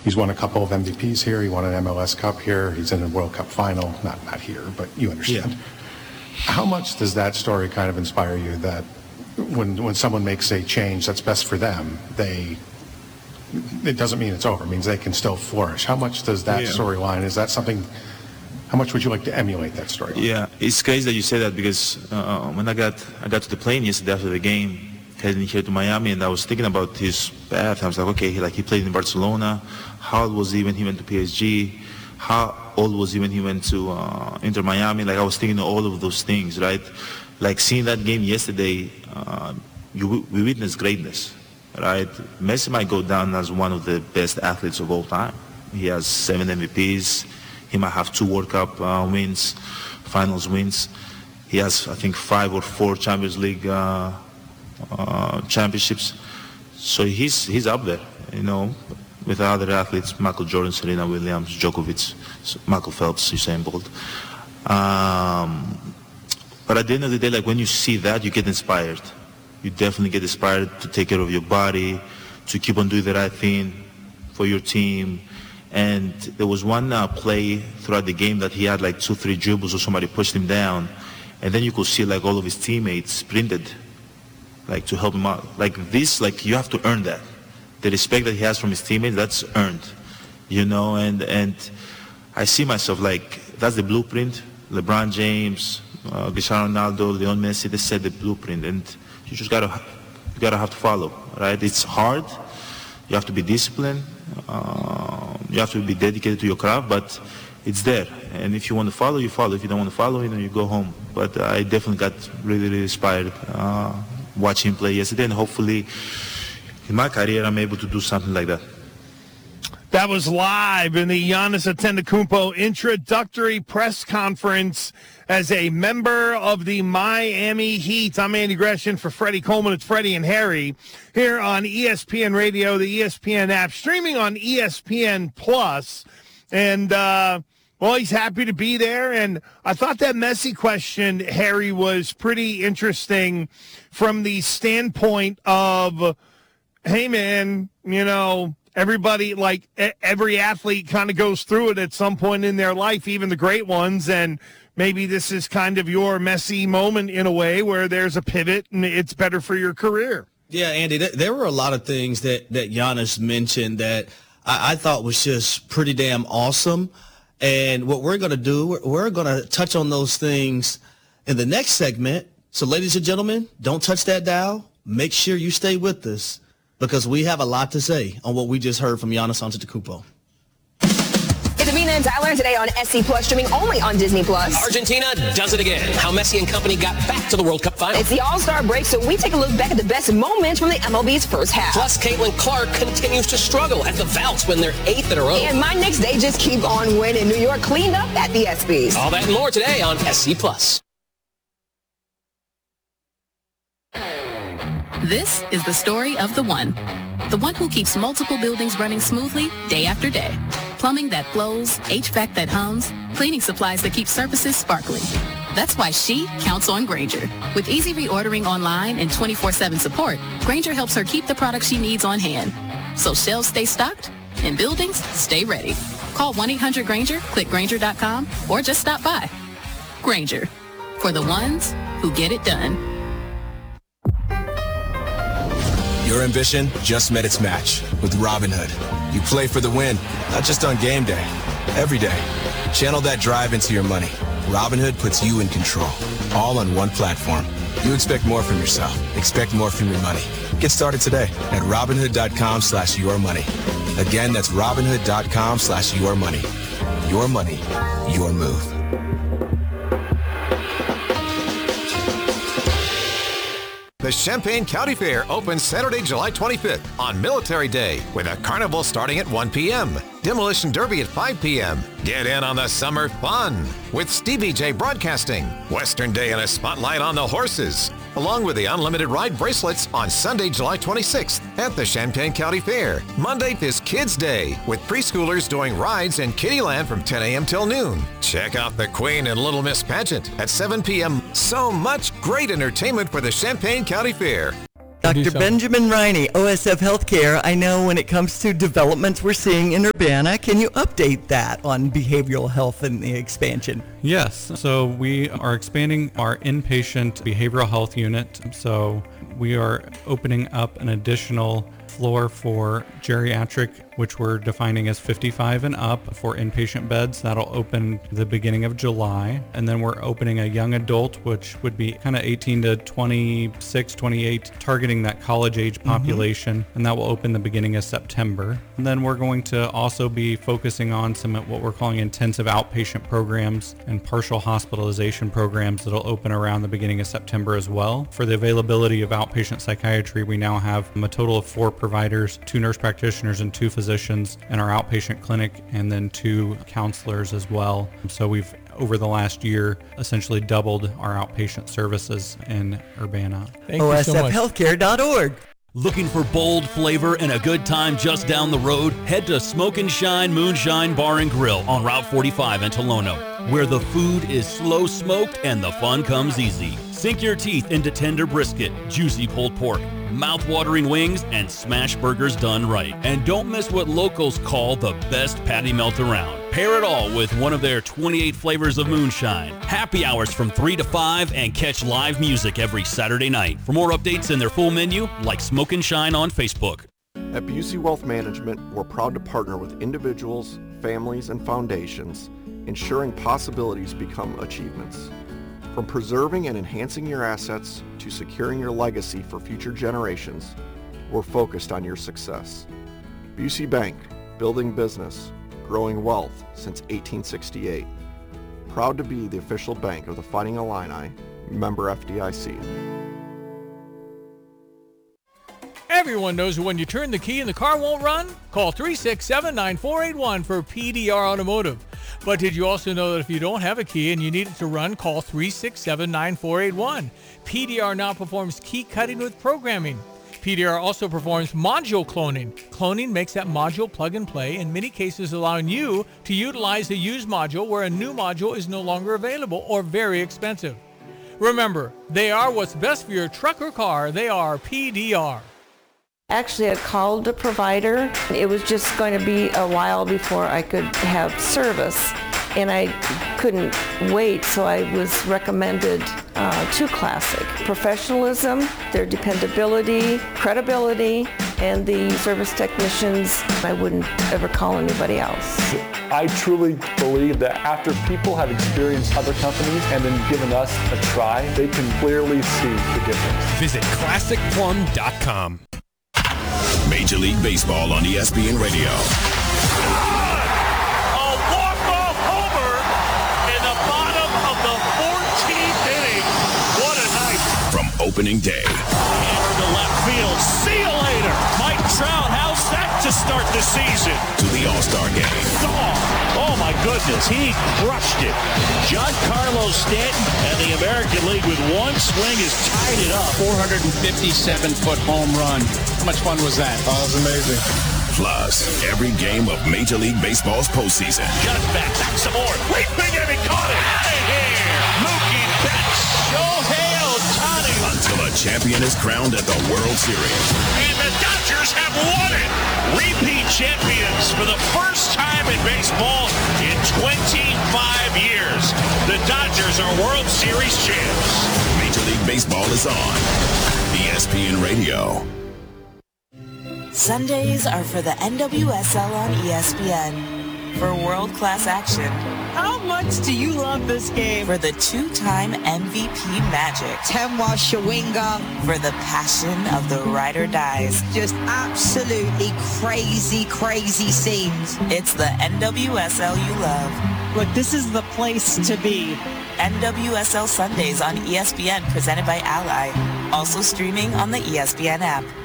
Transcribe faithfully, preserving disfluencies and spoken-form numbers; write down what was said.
He's won a couple of M V Ps here. He won an M L S Cup here. He's in a World Cup final. Not not here, but you understand. Yeah. How much does that story kind of inspire you that when when someone makes a change that's best for them, they it doesn't mean it's over. It means they can still flourish. How much does that Yeah. storyline, is that something, how much would you like to emulate that storyline? Yeah, it's crazy that you say that because uh, when I got I got to the plane yesterday after the game, heading here to Miami, and I was thinking about his path. I was like, okay, he, like he played in Barcelona. How old was he when he went to P S G? How old was he when he went to uh, Inter Miami? Like I was thinking of all of those things, right? Like seeing that game yesterday, uh, you, we witnessed greatness, right? Messi might go down as one of the best athletes of all time. He has seven M V Ps. He might have two World Cup uh, wins, finals wins. He has, I think, five or four Champions League uh, uh, championships. So he's he's up there, you know, with other athletes: Michael Jordan, Serena Williams, Djokovic, Michael Phelps, Usain Bolt. Um, but at the end of the day, like when you see that, you get inspired. You definitely get inspired to take care of your body, to keep on doing the right thing for your team. And there was one uh, play throughout the game that he had like two, three dribbles or somebody pushed him down. And then you could see like all of his teammates sprinted, like to help him out. Like this, like you have to earn that. The respect that he has from his teammates, that's earned, you know. And and I see myself like that's the blueprint. LeBron James, uh, Cristiano Ronaldo, Lionel Messi, they set the blueprint, and you just gotta you gotta have to follow, right? It's hard. You have to be disciplined. Uh, you have to be dedicated to your craft, but it's there. And if you want to follow, you follow. If you don't want to follow, you know, you go home. But uh, I definitely got really, really inspired uh, watching him play yesterday, and hopefully in my career I'm able to do something like that. That was live in the Giannis Antetokounmpo introductory press conference as a member of the Miami Heat. I'm Andy Gresham for Freddie Coleman. It's Freddie and Harry here on E S P N Radio, the E S P N app, streaming on E S P N Plus. And, uh, well, he's happy to be there. And I thought that Messi question, Harry, was pretty interesting from the standpoint of, hey, man, you know, everybody, like every athlete kind of goes through it at some point in their life, even the great ones. And maybe this is kind of your Messi moment in a way where there's a pivot and it's better for your career. Yeah, Andy, th- there were a lot of things that, that Giannis mentioned that I, I thought was just pretty damn awesome. And what we're going to do, we're, we're going to touch on those things in the next segment. So, ladies and gentlemen, don't touch that dial. Make sure you stay with us, because we have a lot to say on what we just heard from Giannis Antetokounmpo. It's Amina and Tyler today on S C Plus, streaming only on Disney Plus. Argentina does it again. How Messi and company got back to the World Cup final. It's the All-Star break, so we take a look back at the best moments from the M L B's first half. Plus, Caitlin Clark continues to struggle as the Valks win their eighth in a row. And my Knicks, they just keep on winning. New York cleaned up at the ESPYs. All that and more today on S C Plus. This is the story of the one. The one who keeps multiple buildings running smoothly day after day. Plumbing that flows, H V A C that hums, cleaning supplies that keep surfaces sparkling. That's why she counts on Grainger. With easy reordering online and twenty-four seven support, Grainger helps her keep the products she needs on hand. So shelves stay stocked and buildings stay ready. Call one eight hundred Grainger, click Grainger dot com, or just stop by. Grainger, for the ones who get it done. Your ambition just met its match with Robinhood. You play for the win, not just on game day, every day. Channel that drive into your money. Robinhood puts you in control, all on one platform. You expect more from yourself. Expect more from your money. Get started today at Robinhood.com slash your money. Again, that's Robinhood.com slash your money. Your money, your move. The Champaign County Fair opens Saturday, July twenty-fifth on Military Day with a carnival starting at one p.m. Demolition Derby at five p.m. Get in on the summer fun with Stevie J Broadcasting. Western Day and a spotlight on the horses, along with the unlimited ride bracelets on Sunday, July twenty-sixth at the Champaign County Fair. Monday is Kids Day with preschoolers doing rides in Kiddieland from ten a.m. till noon. Check out the Queen and Little Miss pageant at seven p.m. So much great entertainment for the Champaign County Fair. Doctor Benjamin Riney, O S F Healthcare. I know when it comes to developments we're seeing in Urbana, can you update that on behavioral health and the expansion? Yes, so we are expanding our inpatient behavioral health unit. So we are opening up an additional floor for geriatric, which we're defining as fifty-five and up for inpatient beds. That'll open the beginning of July. And then we're opening a young adult, which would be kind of eighteen to twenty-six, twenty-eight, targeting that college age population. Mm-hmm. And that will open the beginning of September. And then we're going to also be focusing on some of what we're calling intensive outpatient programs and partial hospitalization programs that'll open around the beginning of September as well. For the availability of outpatient psychiatry, we now have a total of four providers, two nurse practitioners and two physicians in our outpatient clinic, and then two counselors as well. So we've, over the last year, essentially doubled our outpatient services in Urbana. O S F healthcare dot org. Looking for bold flavor and a good time just down the road? Head to Smoke and Shine Moonshine Bar and Grill on Route forty-five in Tolono, where the food is slow smoked and the fun comes easy. Sink your teeth into tender brisket, juicy pulled pork, mouth-watering wings, and smash burgers done right. And don't miss what locals call the best patty melt around. Pair it all with one of their twenty-eight flavors of moonshine. Happy hours from three to five, and catch live music every Saturday night. For more updates and their full menu, like Smoke and Shine on Facebook. At Busey Wealth Management, we're proud to partner with individuals, families, and foundations, ensuring possibilities become achievements. From preserving and enhancing your assets to securing your legacy for future generations, we're focused on your success. Busey Bank, building business, growing wealth since eighteen sixty-eight. Proud to be the official bank of the Fighting Illini, member F D I C. Everyone knows that when you turn the key and the car won't run, call three six seven, nine four eight one for P D R Automotive. But did you also know that if you don't have a key and you need it to run, call three six seven, nine four eight one. P D R now performs key cutting with programming. P D R also performs module cloning. Cloning makes that module plug and play, in many cases allowing you to utilize a used module where a new module is no longer available or very expensive. Remember, they are what's best for your truck or car. They are P D R. Actually, I called the provider. It was just going to be a while before I could have service, and I couldn't wait, so I was recommended uh, to Classic. Professionalism, their dependability, credibility, and the service technicians, I wouldn't ever call anybody else. I truly believe that after people have experienced other companies and then given us a try, they can clearly see the difference. Visit classic plum dot com. Major League Baseball on E S P N Radio. A walk-off homer in the bottom of the fourteenth inning. What a night. From opening day. Hammer to left field. See you later. Mike Trout, how's that to start the season? To the All-Star game. Oh, oh my goodness, he crushed it. Giancarlo Stanton and the American League with one swing has tied it up. four hundred fifty-seven foot home run. How much fun was that? Oh, it was amazing. Plus, every game of Major League Baseball's postseason. Got it back, back some more. Leaping and he caught it. Out of here. Mookie Betts. Shohei Ohtani. Until a champion is crowned at the World Series. And the Dodgers have won it. Repeat champions for the first time in baseball in twenty-five years. The Dodgers are World Series champs. Major League Baseball is on E S P N Radio. Sundays are for the N W S L on E S P N. For world-class action. How much do you love this game? For the two-time M V P magic. Temwa Shawinga. For the passion of the ride or dies. Just absolutely crazy, crazy scenes. It's the N W S L you love. Look, this is the place to be. N W S L Sundays on E S P N, presented by Ally. Also streaming on the E S P N app.